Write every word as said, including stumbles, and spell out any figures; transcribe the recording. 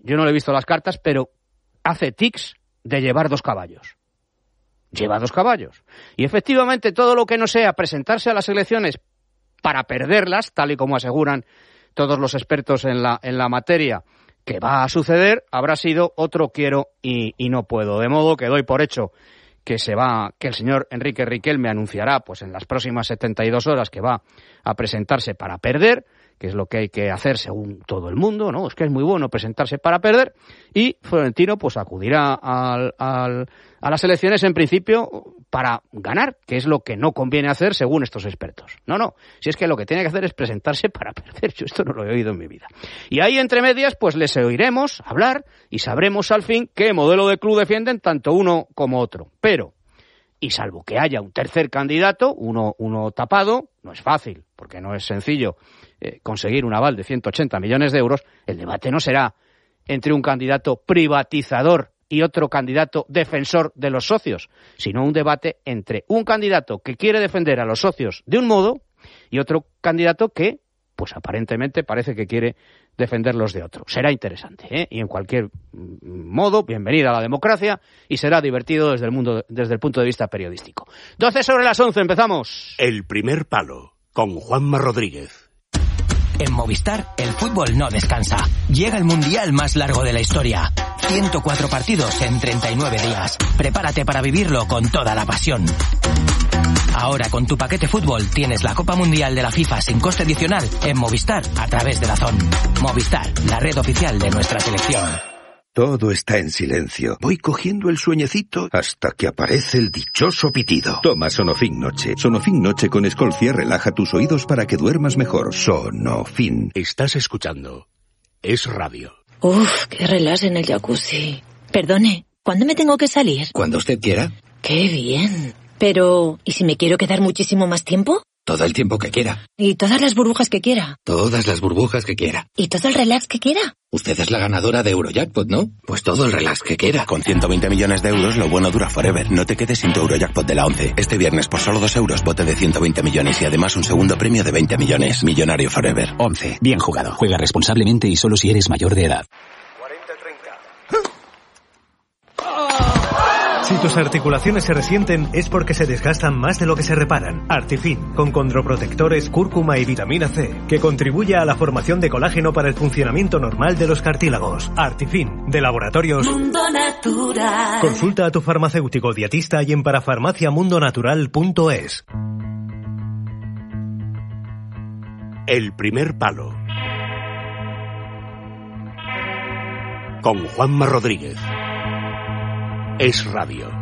yo no le he visto las cartas, pero hace tics de llevar dos caballos. Lleva dos caballos. Y efectivamente todo lo que no sea presentarse a las elecciones para perderlas, tal y como aseguran todos los expertos en la, en la materia, que va a suceder, habrá sido otro quiero y, y no puedo. De modo que doy por hecho que se va, que el señor Enrique Riquelme anunciará pues en las próximas setenta y dos horas que va a presentarse para perder, que es lo que hay que hacer según todo el mundo, ¿no? Es que es muy bueno presentarse para perder, y Florentino pues acudirá al, al, a las elecciones en principio para ganar, que es lo que no conviene hacer según estos expertos. No, no, si es que lo que tiene que hacer es presentarse para perder, yo esto no lo he oído en mi vida. Y ahí entre medias pues les oiremos hablar y sabremos al fin qué modelo de club defienden tanto uno como otro. Pero, y salvo que haya un tercer candidato, uno, uno tapado, no es fácil, porque no es sencillo eh, conseguir un aval de ciento ochenta millones de euros, el debate no será entre un candidato privatizador y otro candidato defensor de los socios, sino un debate entre un candidato que quiere defender a los socios de un modo y otro candidato que, pues aparentemente parece que quiere defenderlos de otro. Será interesante, ¿eh? Y en cualquier modo, bienvenida a la democracia, y será divertido desde el mundo, desde el punto de vista periodístico. doce sobre las once, empezamos. El primer palo, con Juanma Rodríguez. En Movistar, el fútbol no descansa. Llega el mundial más largo de la historia. ciento cuatro partidos en treinta y nueve días. Prepárate para vivirlo con toda la pasión. Ahora con tu paquete fútbol tienes la Copa Mundial de la FIFA sin coste adicional en Movistar a través de DAZN. Movistar, la red oficial de nuestra selección. Todo está en silencio. Voy cogiendo el sueñecito hasta que aparece el dichoso pitido. Toma Sonofin Noche. Sonofin Noche con Escolcia relaja tus oídos para que duermas mejor. Sonofin. Estás escuchando Es Radio. Uf, qué relax en el jacuzzi. Perdone, ¿cuándo me tengo que salir? Cuando usted quiera. Qué bien. Pero, ¿y si me quiero quedar muchísimo más tiempo? Todo el tiempo que quiera. ¿Y todas las burbujas que quiera? Todas las burbujas que quiera. ¿Y todo el relax que quiera? Usted es la ganadora de Eurojackpot, ¿no? Pues todo el relax que quiera. Con ciento veinte millones de euros, lo bueno dura forever. No te quedes sin tu Eurojackpot de la once. Este viernes, por solo dos euros, bote de ciento veinte millones y además un segundo premio de veinte millones. Millonario forever. once. Bien jugado. Juega responsablemente y solo si eres mayor de edad. cuarenta treinta. Si tus articulaciones se resienten es porque se desgastan más de lo que se reparan. Artifin, con condroprotectores, cúrcuma y vitamina C, que contribuye a la formación de colágeno para el funcionamiento normal de los cartílagos. Artifin, de Laboratorios Mundo Natural. Consulta a tu farmacéutico dietista y en parafarmaciamundonatural punto es. El primer palo, con Juanma Rodríguez. Es Radio.